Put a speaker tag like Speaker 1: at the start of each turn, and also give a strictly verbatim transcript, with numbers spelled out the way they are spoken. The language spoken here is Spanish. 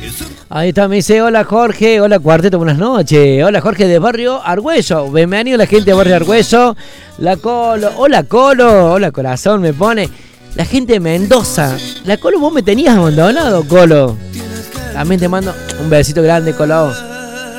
Speaker 1: Ahí está, me dice, hola Jorge, hola Cuarteto, buenas noches. Hola Jorge de Barrio Argüello. Bienvenido la gente de Barrio Argüello. La Colo, hola Colo, hola corazón, me pone. La gente de Mendoza. La Colo, vos me tenías abandonado, Colo. También te mando un besito grande, Colo.